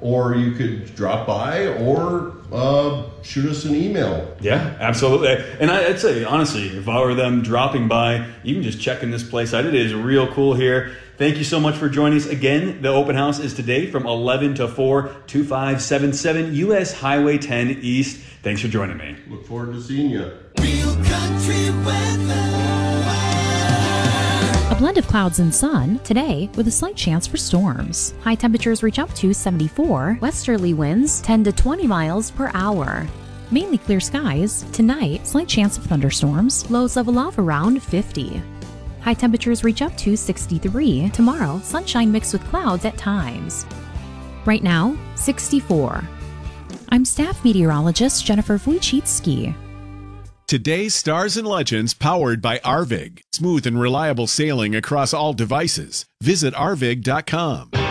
or you could drop by or shoot us an email. Yeah, absolutely. And I'd say, honestly, if I were them dropping by, even just checking this place out, it is real cool here. Thank you so much for joining us. Again, the open house is today from 11 to 4, 2577 U.S. Highway 10 East. Thanks for joining me. Look forward to seeing you. Real country weather. A blend of clouds and sun today with a slight chance for storms. High temperatures reach up to 74, westerly winds 10 to 20 miles per hour. Mainly clear skies. Tonight, slight chance of thunderstorms, lows level off around 50. High temperatures reach up to 63. Tomorrow, sunshine mixed with clouds at times. Right now, 64. I'm staff meteorologist Jennifer Wojcicki. Today's Stars and Legends powered by Arvig. Smooth and reliable sailing across all devices. Visit arvig.com.